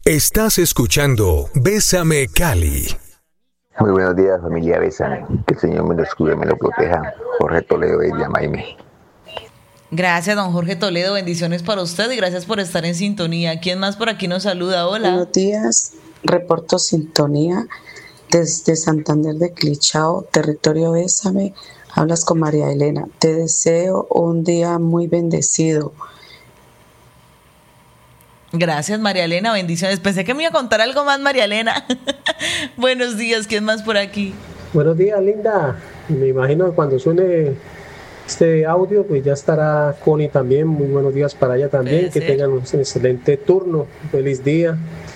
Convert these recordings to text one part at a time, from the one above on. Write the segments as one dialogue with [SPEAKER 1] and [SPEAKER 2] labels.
[SPEAKER 1] Estás escuchando Bésame Cali.
[SPEAKER 2] Muy buenos días, familia Bésame. Que el Señor me los cuide, me lo proteja. Jorge Toledo de Yamaime.
[SPEAKER 3] Gracias, don Jorge Toledo. Bendiciones para usted y gracias por estar en sintonía. ¿Quién más por aquí nos saluda? Hola.
[SPEAKER 4] Buenos días. Reporto sintonía desde Santander de Clichao, territorio Bésame. Hablas con María Elena. Te deseo un día muy bendecido.
[SPEAKER 3] Gracias, María Elena, bendiciones. Pensé que me iba a contar algo más, María Elena. Buenos días, ¿quién más por aquí?
[SPEAKER 5] Buenos días, linda. Me imagino que cuando suene este audio, pues ya estará Connie también. Muy buenos días para ella también. Que tengan un excelente turno. Feliz día.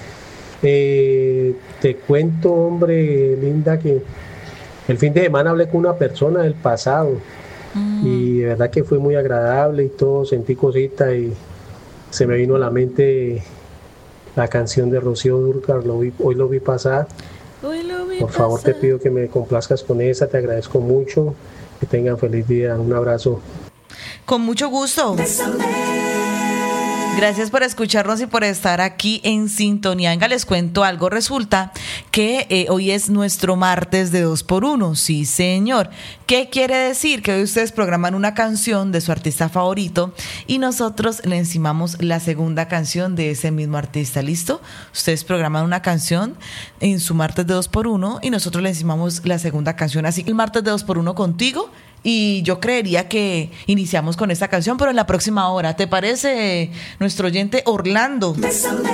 [SPEAKER 5] Te cuento, hombre, linda, que el fin de semana hablé con una persona del pasado. Y de verdad que fue muy agradable y todo. Sentí cositas y se me vino a la mente la canción de Rocío Dúrcal, hoy lo vi pasar. Por favor, te pido que me complazcas con esa, te agradezco mucho. Que tengan feliz día, un abrazo.
[SPEAKER 3] Con mucho gusto. Gracias por escucharnos y por estar aquí en sintonía. Venga, les cuento algo. Resulta que hoy es nuestro martes de 2x1. Sí, señor. ¿Qué quiere decir? Que hoy ustedes programan una canción de su artista favorito y nosotros le encimamos la segunda canción de ese mismo artista. ¿Listo? Ustedes programan una canción en su martes de 2x1 y nosotros le encimamos la segunda canción. Así que el martes de 2x1 contigo. Y yo creería que iniciamos con esta canción, pero en la próxima hora. ¿Te parece, nuestro oyente Orlando? Bésame.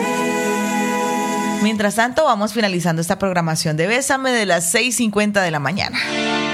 [SPEAKER 3] Mientras tanto, vamos finalizando esta programación de Bésame de las 6:50 de la mañana.